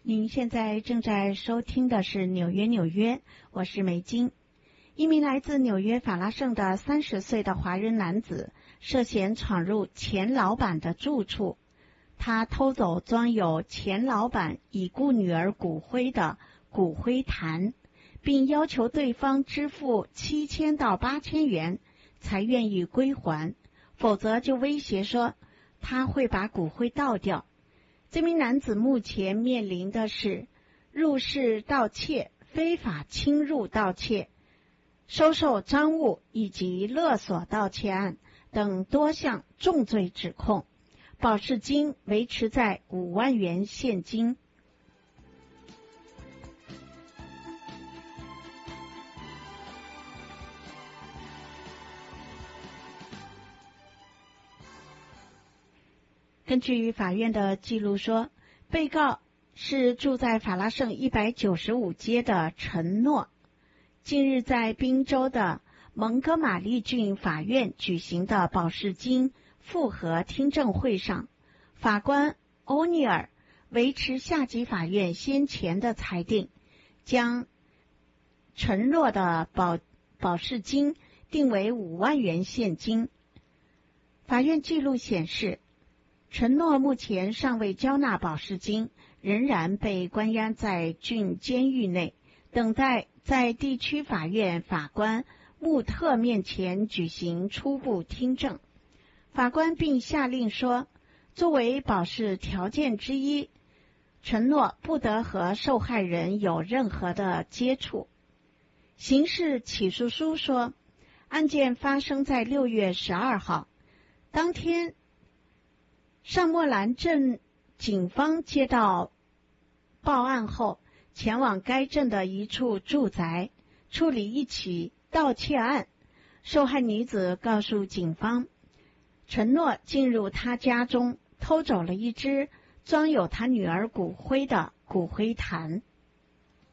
您现在正在收听的是纽约，我是梅金。一名来自纽约法拉盛的30岁的华人男子涉嫌闯入前老板的住处，他偷走装有前老板已故女儿骨灰的骨灰坛，并要求对方支付7000到8000元才愿意归还，否则就威胁说他会把骨灰倒掉。这名男子目前面临的是入室盗窃、非法侵入盗窃、收受赃物以及勒索盗窃案等多项重罪指控，保释金维持在5万元现金。根据法院的记录说，被告是住在法拉盛195街的陈诺。近日在宾州的蒙哥马利郡法院举行的保释金复核听证会上，法官欧尼尔维持下级法院先前的裁定，将陈诺的保释金定为5万元现金。法院记录显示，陈诺目前尚未交纳保释金，仍然被关押在郡监狱内，等待在地区法院法官穆特面前举行初步听证。法官并下令说，作为保释条件之一，陈诺不得和受害人有任何的接触。刑事起诉书说，案件发生在6月12号，当天上莫兰镇警方接到报案后，前往该镇的一处住宅处理一起盗窃案。受害女子告诉警方，陈诺进入她家中，偷走了一只装有她女儿骨灰的骨灰坛。